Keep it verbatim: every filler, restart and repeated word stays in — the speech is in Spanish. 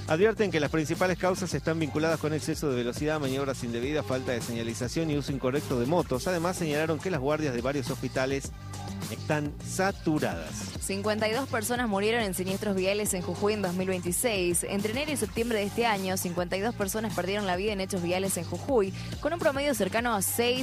Advierten que las principales causas están vinculadas con exceso de velocidad, maniobras indebidas, falta de señalización y uso incorrecto de motos. Además, señalaron que las guardias de varios hospitales están saturadas. cincuenta y dos personas murieron en siniestros viales en Jujuy en dos mil veintiséis. Entre enero y septiembre de este año, cincuenta y dos personas perdieron la vida en hechos viales en Jujuy, con un promedio cercano a seis